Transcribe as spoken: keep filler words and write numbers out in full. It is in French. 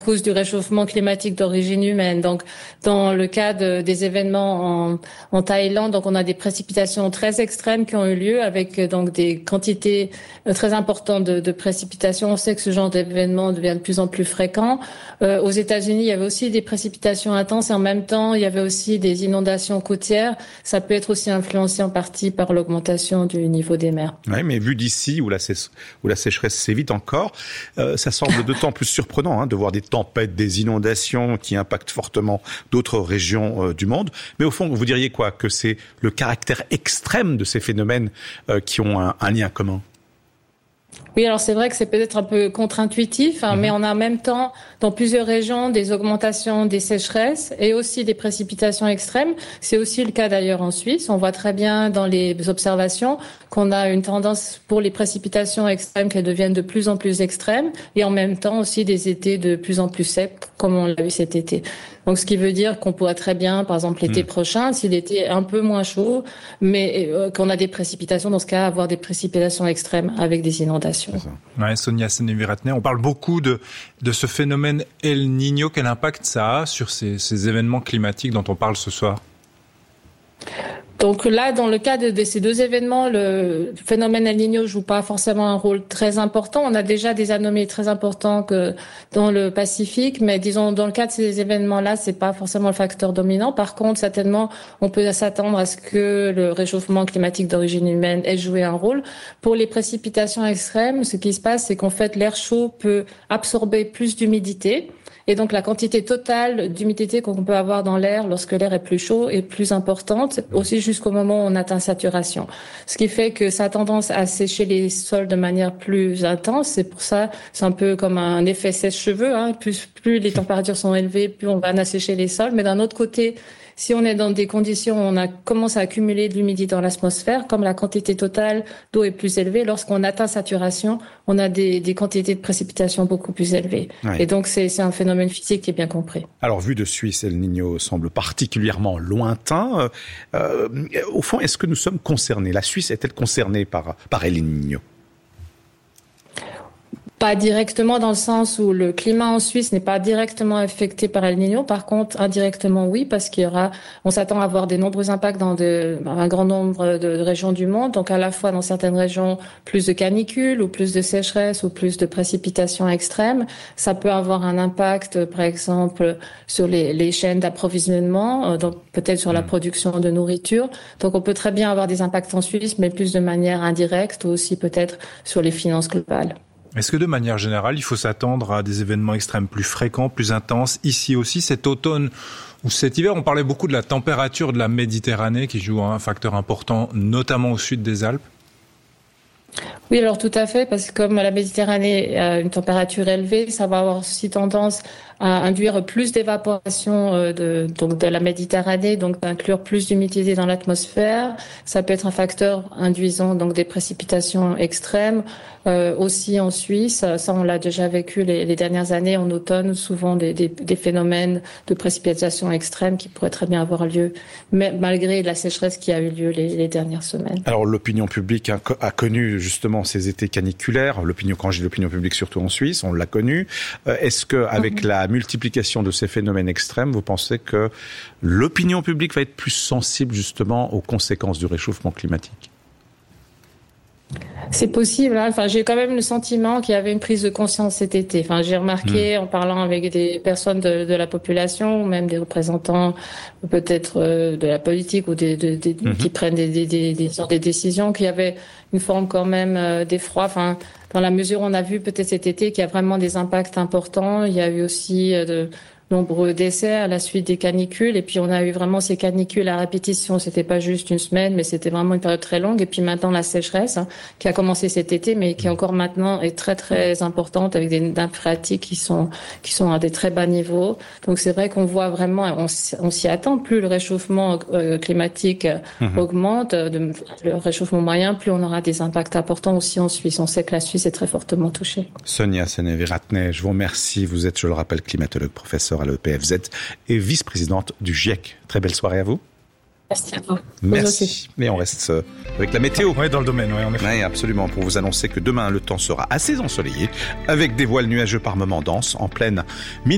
cause du réchauffement climatique d'origine humaine. Donc, dans le cas de, des événements en, en Thaïlande, donc on a des précipitations très extrêmes qui ont eu lieu avec donc des quantités très importantes de, de précipitations. On sait que ce genre d'événement devient de plus en plus fréquent. Euh, aux États-Unis, il y avait aussi des précipitations intenses et en même temps, il y avait aussi des inondations côtières. Ça peut être aussi influencé en partie par l'augmentation du niveau des mers. Oui, mais vu d'ici où la, sé- où la sécheresse s'évite encore, euh, ça semble d'autant plus surprenant hein, de voir des tempêtes, des inondations qui impactent fortement d'autres régions euh, du monde. Mais au fond, vous diriez quoi? Que c'est le caractère extrême de ces phénomènes euh, qui ont un, un lien commun? Oui, alors c'est vrai que c'est peut-être un peu contre-intuitif, hein, mmh. mais on a en même temps, dans plusieurs régions, des augmentations des sécheresses et aussi des précipitations extrêmes. C'est aussi le cas d'ailleurs en Suisse. On voit très bien dans les observations qu'on a une tendance pour les précipitations extrêmes qu'elles deviennent de plus en plus extrêmes et en même temps aussi des étés de plus en plus secs, comme on l'a vu cet été. Donc, ce qui veut dire qu'on pourrait très bien, par exemple, l'été mmh. prochain, si l'été est un peu moins chaud, mais euh, qu'on a des précipitations, dans ce cas, avoir des précipitations extrêmes avec des inondations. Ouais, Sonia Seneviratne, on parle beaucoup de, de ce phénomène El Niño. Quel impact ça a sur ces, ces événements climatiques dont on parle ce soir? Donc là, dans le cas de, de ces deux événements, le phénomène El Niño joue pas forcément un rôle très important. On a déjà des anomalies très importantes que dans le Pacifique, mais disons dans le cas de ces événements-là, c'est pas forcément le facteur dominant. Par contre, certainement, on peut s'attendre à ce que le réchauffement climatique d'origine humaine ait joué un rôle. Pour les précipitations extrêmes, ce qui se passe, c'est qu'en fait, l'air chaud peut absorber plus d'humidité. Et donc, la quantité totale d'humidité qu'on peut avoir dans l'air lorsque l'air est plus chaud est plus importante, aussi jusqu'au moment où on atteint saturation. Ce qui fait que ça a tendance à sécher les sols de manière plus intense. C'est pour ça, c'est un peu comme un effet sèche-cheveux, hein. Plus, plus les températures sont élevées, plus on va assécher les sols. Mais d'un autre côté, si on est dans des conditions où on a commence à accumuler de l'humidité dans l'atmosphère, comme la quantité totale d'eau est plus élevée, lorsqu'on atteint saturation, on a des, des quantités de précipitations beaucoup plus élevées. Oui. Et donc, c'est, c'est un phénomène physique qui est bien compris. Alors, vu de Suisse, El Niño semble particulièrement lointain. Euh, au fond, est-ce que nous sommes concernés? La Suisse est-elle concernée par, par El Niño? Pas directement dans le sens où le climat en Suisse n'est pas directement affecté par El Niño. Par contre, indirectement, oui, parce qu'il y aura, on s'attend à avoir des nombreux impacts dans, de, dans un grand nombre de régions du monde. Donc, à la fois dans certaines régions, plus de canicules ou plus de sécheresse ou plus de précipitations extrêmes. Ça peut avoir un impact, par exemple, sur les, les chaînes d'approvisionnement, donc peut-être sur la production de nourriture. Donc, on peut très bien avoir des impacts en Suisse, mais plus de manière indirecte ou aussi peut-être sur les finances globales. Est-ce que de manière générale, il faut s'attendre à des événements extrêmes plus fréquents, plus intenses, ici aussi, cet automne ou cet hiver? On parlait beaucoup de la température de la Méditerranée qui joue un facteur important, notamment au sud des Alpes. Oui, alors tout à fait, parce que comme la Méditerranée a une température élevée, ça va avoir aussi tendance à induire plus d'évaporation euh, de, donc de la Méditerranée, donc d'inclure plus d'humidité dans l'atmosphère. Ça peut être un facteur induisant donc des précipitations extrêmes. Euh, aussi en Suisse, ça on l'a déjà vécu les, les dernières années en automne, souvent des, des, des phénomènes de précipitation extrêmes qui pourraient très bien avoir lieu, mais malgré la sécheresse qui a eu lieu les, les dernières semaines. Alors l'opinion publique a, a connu justement ces étés caniculaires. L'opinion, quand je dis l'opinion publique, surtout en Suisse, on l'a connu. Euh, est-ce que avec mmh. la multiplication de ces phénomènes extrêmes, vous pensez que l'opinion publique va être plus sensible justement aux conséquences du réchauffement climatique? C'est possible, hein. Enfin, j'ai quand même le sentiment qu'il y avait une prise de conscience cet été. Enfin, j'ai remarqué mmh. en parlant avec des personnes de, de la population, ou même des représentants peut-être euh, de la politique ou des, des, des mmh. qui prennent des, des, des, des, des décisions, qu'il y avait une forme quand même euh, d'effroi. Enfin, dans la mesure où on a vu peut-être cet été qu'il y a vraiment des impacts importants. Il y a eu aussi euh, de nombreux décès à la suite des canicules. Et puis, on a eu vraiment ces canicules à répétition. C'était pas juste une semaine, mais c'était vraiment une période très longue. Et puis maintenant, la sécheresse, hein, qui a commencé cet été, mais qui encore maintenant est très, très importante avec des nappes phréatiques qui sont, qui sont à des très bas niveaux. Donc, c'est vrai qu'on voit vraiment, on, on s'y attend. Plus le réchauffement euh, climatique mmh. augmente, de, le réchauffement moyen, plus on aura des impacts importants aussi en Suisse. On sait que la Suisse est très fortement touchée. Sonia Seneviratne, je vous remercie. Vous êtes, je le rappelle, climatologue, professeur à l'E P F Z et vice-présidente du GIEC. Très belle soirée à vous. Merci à vous. Merci. Et on reste avec la météo. Oui, dans le domaine, oui, en effet. Oui, absolument, pour vous annoncer que demain, le temps sera assez ensoleillé, avec des voiles nuageux par moments denses, en pleine